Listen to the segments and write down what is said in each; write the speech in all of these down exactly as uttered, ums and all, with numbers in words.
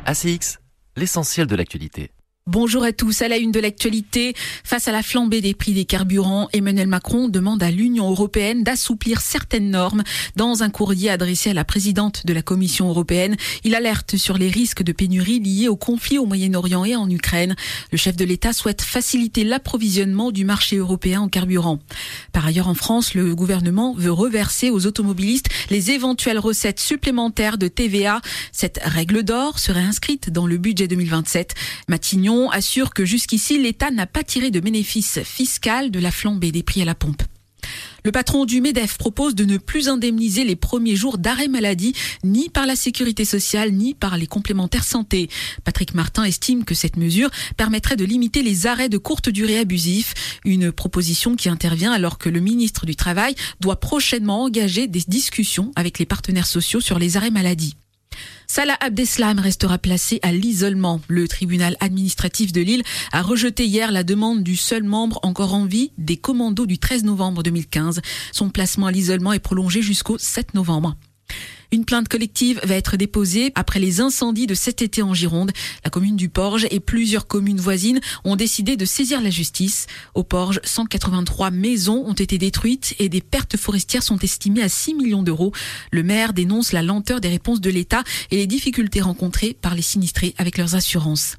A C X, l'essentiel de l'actualité. Bonjour à tous. À la une de l'actualité, face à la flambée des prix des carburants, Emmanuel Macron demande à l'Union européenne d'assouplir certaines normes. Dans un courrier adressé à la présidente de la Commission européenne, il alerte sur les risques de pénurie liés au conflit au Moyen-Orient et en Ukraine. Le chef de l'État souhaite faciliter l'approvisionnement du marché européen en carburant. Par ailleurs, en France, le gouvernement veut reverser aux automobilistes les éventuelles recettes supplémentaires de T V A. Cette règle d'or serait inscrite dans le budget deux mille vingt-sept. Matignon assure que jusqu'ici, l'État n'a pas tiré de bénéfice fiscal de la flambée des prix à la pompe. Le patron du MEDEF propose de ne plus indemniser les premiers jours d'arrêt maladie, ni par la sécurité sociale, ni par les complémentaires santé. Patrick Martin estime que cette mesure permettrait de limiter les arrêts de courte durée abusifs. Une proposition qui intervient alors que le ministre du Travail doit prochainement engager des discussions avec les partenaires sociaux sur les arrêts maladie. Salah Abdeslam restera placé à l'isolement. Le tribunal administratif de Lille a rejeté hier la demande du seul membre encore en vie des commandos du treize novembre deux mille quinze. Son placement à l'isolement est prolongé jusqu'au sept novembre. Une plainte collective va être déposée après les incendies de cet été en Gironde. La commune du Porge et plusieurs communes voisines ont décidé de saisir la justice. Au Porge, cent quatre-vingt-trois maisons ont été détruites et des pertes forestières sont estimées à six millions d'euros. Le maire dénonce la lenteur des réponses de l'État et les difficultés rencontrées par les sinistrés avec leurs assurances.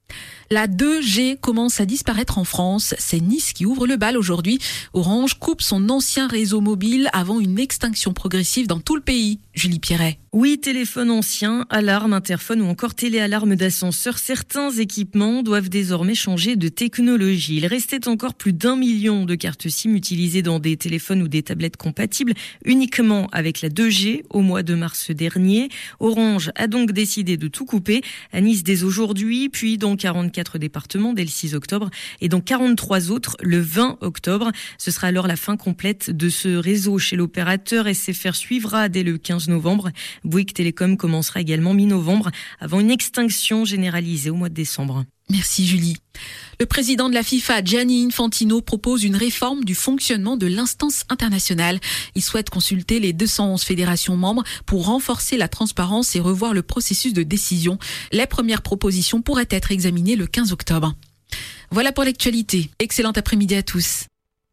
La deux G commence à disparaître en France. C'est Nice qui ouvre le bal aujourd'hui. Orange coupe son ancien réseau mobile avant une extinction progressive dans tout le pays. Julie Pierret. Oui, téléphone ancien, alarme, interphone ou encore téléalarme d'ascenseur. Certains équipements doivent désormais changer de technologie. Il restait encore plus d'un million de cartes SIM utilisées dans des téléphones ou des tablettes compatibles uniquement avec la deux G au mois de mars dernier. Orange a donc décidé de tout couper à Nice dès aujourd'hui, puis dans quarante-quatre départements dès le six octobre et dans quarante-trois autres le vingt octobre. Ce sera alors la fin complète de ce réseau chez l'opérateur. S F R suivra dès le quinze novembre. Bouygues Télécom commencera également mi-novembre avant une extinction généralisée au mois de décembre. Merci Julie. Le président de la FIFA, Gianni Infantino, propose une réforme du fonctionnement de l'instance internationale. Il souhaite consulter les deux cent onze fédérations membres pour renforcer la transparence et revoir le processus de décision. Les premières propositions pourraient être examinées le quinze octobre. Voilà pour l'actualité. Excellent après-midi à tous.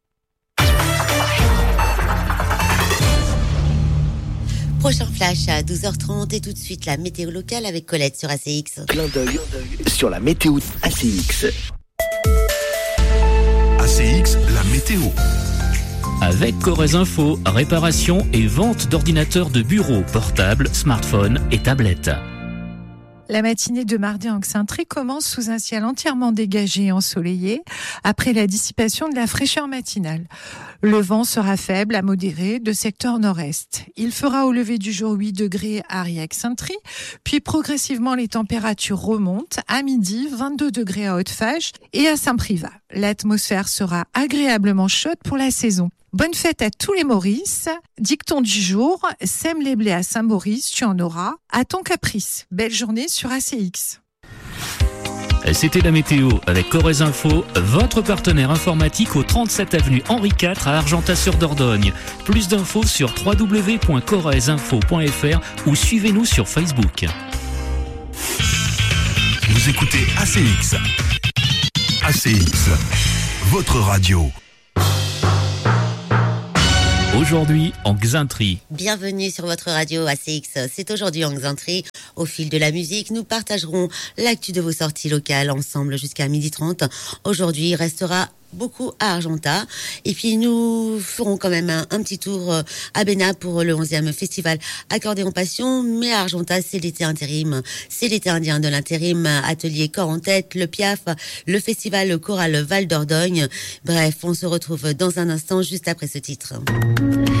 Prochain flash à douze heures trente et tout de suite la météo locale avec Colette sur A C X. Clin d'œil sur la météo A C X. A C X, la météo. Avec Corrèze Info, réparation et vente d'ordinateurs de bureau, portables, smartphones et tablettes. La matinée de mardi en Xaintré commence sous un ciel entièrement dégagé et ensoleillé après la dissipation de la fraîcheur matinale. Le vent sera faible à modéré de secteur nord-est. Il fera au lever du jour huit degrés à Riac-Xaintry, puis progressivement les températures remontent à midi vingt-deux degrés à Haute-Fage et à Saint-Privat. L'atmosphère sera agréablement chaude pour la saison. Bonne fête à tous les Maurice. Dicton du jour, sème les blés à Saint-Maurice, tu en auras à ton caprice. Belle journée sur A C X. C'était la météo avec Corrèze Info, votre partenaire informatique au trente-sept avenue Henri quatre à Argentat-sur-Dordogne. Plus d'infos sur w w w point corrèze info point f r ou suivez-nous sur Facebook. Vous écoutez A C X. A C X, votre radio. Aujourd'hui en Xaintré. Bienvenue sur votre radio A C X. C'est aujourd'hui en Xaintré. Au fil de la musique, nous partagerons l'actu de vos sorties locales ensemble jusqu'à midi trente. Aujourd'hui, il restera beaucoup à Argentat. Et puis, nous ferons quand même un, un petit tour à Bénat pour le onzième festival Accordéon Passion. Mais à Argentat, c'est l'été intérim. C'est l'été indien de l'intérim. Atelier Corps en tête, le Piaf, le festival choral Val d'Ordogne. Bref, on se retrouve dans un instant juste après ce titre.